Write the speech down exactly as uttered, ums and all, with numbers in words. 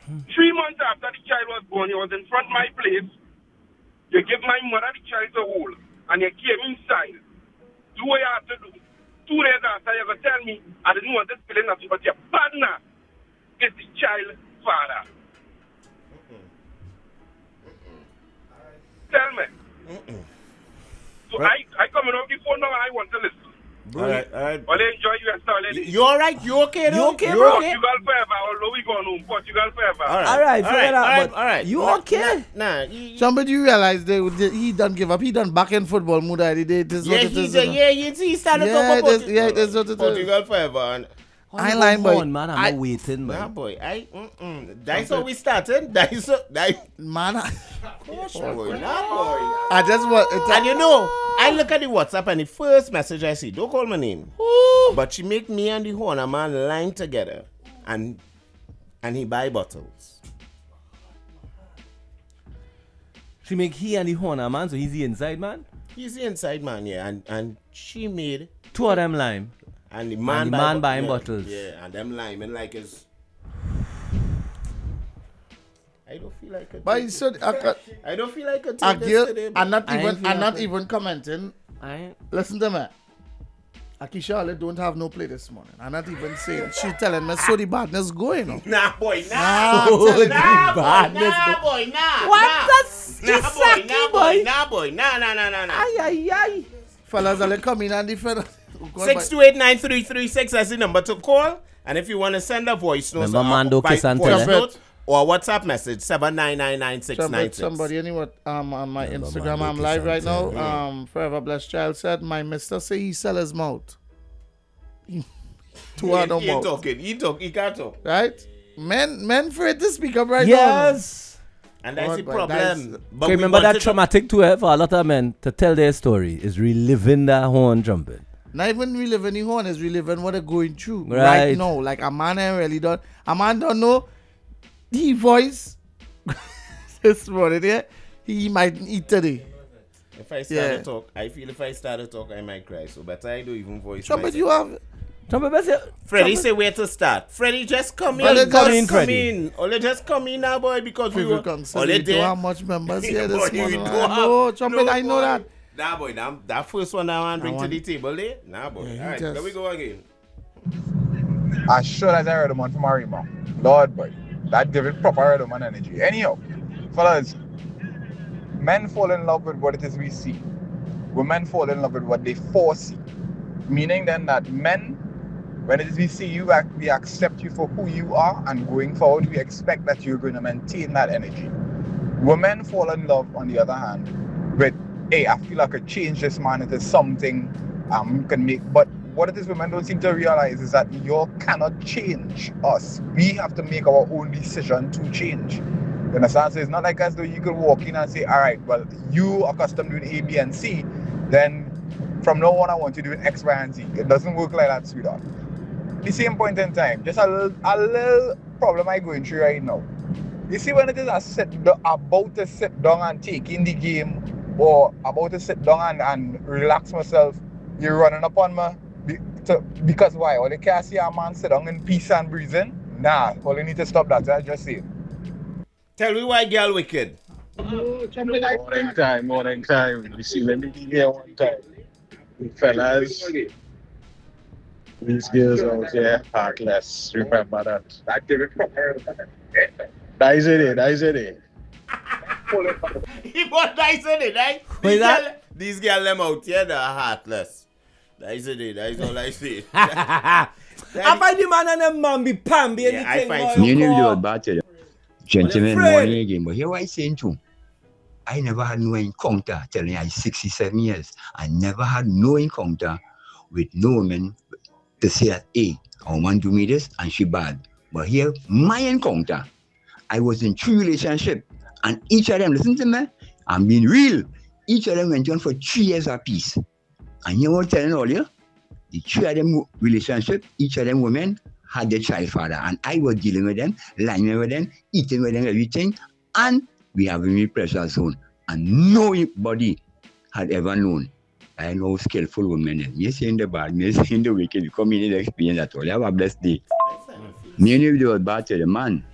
Three months after the child was born, he was in front of my place. You give my mother the child to hold, and you came inside. Do what you have to do. Two days after, you're going to tell me, I didn't want this feeling of you, but your partner is the child's father. Mm-mm. Mm-mm. Tell me. Mm-mm. So right. I, I come in on the phone now and I want to listen. All right, all right. Well, enjoy your style. You all right? You okay, though? You okay, bro? Portugal forever. Although we going home, Portugal forever. All right, all right, all right, out, all right, all right. You nah, okay? Nah, nah he, Somebody you realize they, they, he done give up. He done back in football mood. They, they, this yeah, what it he is, said, you know. yeah, he, he started yeah, talking about this, yeah, that's what it is. Portugal forever. And, I line boy. On, man, I'm I, not waiting, man. nah, boy, I, mm-mm. That's how we started. That's how, that, man. I, gosh, boy, nah, boy. I just want. It, And you know, I look at the WhatsApp and the first message I see, don't call my name. But she make me and the Horner man line together and and he buy bottles. She make he and the Horner man, so he's the inside man? He's the inside man, yeah. And and she made two of them lime. And the man, and the buy man bo- buying yeah, bottles. Yeah, and them lime and like it's I don't feel like a but so, I, I don't feel like a I give, today, I'm not I even. I'm like not it. even commenting. I Listen to me. Aki Charlotte don't have no play this morning. I'm not even saying. She telling me so the badness going on. Nah, boy, nah. Nah, Nah, I'm telling nah, you. boy, badness nah, go- boy, nah. What nah. the Nah, boy, Isaki nah, boy? boy, nah, boy, nah, nah, nah, nah, nah. Ay, ay, ay. Fellas, I'll come in and defend. Six two eight nine three three six as the number to call. And if you want to send a voice note, Remember or, Mando by Kiss and voice tell note or WhatsApp message seven nine nine nine six nine Somebody, six. somebody, anyway, um, on my Remember Instagram, Mando I'm Kiss live and right now. tell. Um, Forever Blessed Child said, my mister say he sell his mouth. Two He, other he mouth. talking. He talk. He can't talk. Right? Men, men afraid to speak up right Yes. And that's God, the boy, problem. that's- But Okay, we remember that wanted to- traumatic too eh, for a lot of men to tell their story is reliving that horn jumping. now. Not even reliving the horn, is reliving what they're going through right, Right. now. Like a man ain't really done. A man don't know the voice this morning. Yeah, he might eat today. If I start Yeah. to talk, I feel if I start to talk, I might cry. So better I don't even voice So, but myself. you have. Trumpet best say- Freddie Trumpet- say where to start. Freddie, just come Well, in. just Just come come in, in. Freddie. Only just come in now, boy, because we People were come say only we don't there. have much members here this Boy, we morning. don't I have- know, Trumpet, no, I know boy. that. Nah, boy, that, that first one I want to bring I want- to the table, eh? Nah, boy. Yeah, he All right, just- there we go again. As sure as I heard him on from Arima. Lord boy. That give it proper heard him on energy. Anyhow, fellas, men fall in love with what it is we see. Women fall in love with what they foresee. Meaning then that men, when it is we see you, ac- we accept you for who you are, and going forward, we expect that you're going to maintain that energy. Women fall in love, on the other hand, with, hey, I feel I could change this man into something um can make. But what it is women don't seem to realize is that you cannot change us. We have to make our own decision to change. You understand? So it's not like as though you could walk in and say, all right, well, you are accustomed to doing A, B, and C, then from now on I want you doing X, Y, and Z. It doesn't work like that, sweetheart. The same point in time, just a little, a little problem I'm going through right now. You see, when it is I sit, about to sit down and take in the game, or about to sit down and, and relax myself, you're running up on me. Be, to, because why? Or they can't see a man sit down in peace and breathing? Nah, all you need to stop that. I just say it. Tell me why girl wicked. Morning time, morning time. You see, let me be here one time. Fellas, these girls out here heartless. Remember that. That is it, that is it. He bought nice in it, right? Wait, These that- girl- These girls them out here, they're heartless. That is it, that is all I say. I find the man and the man be pamby Yeah, I anything. find boy, Me and you you call. do bad to them. Gentlemen, Fred. morning again. But here what I saying too. I never had no encounter, telling you I'm sixty-seven years. I never had no encounter with no woman to say that, hey, a woman do me this and she bad. But here, my encounter, I was in three relationships, and each of them, listen to me, I'm being real. Each of them went on for three years apiece. And you know what I'm telling all you? The three of them relationship, each of them women had their child father, and I was dealing with them, lying with them, eating with them, everything, and we have a real pressure zone, and nobody had ever known. I know skillful women. Me saying the bad, me saying the wicked, you come in and experience that all. You have a blessed day. Me and you do bad to the man.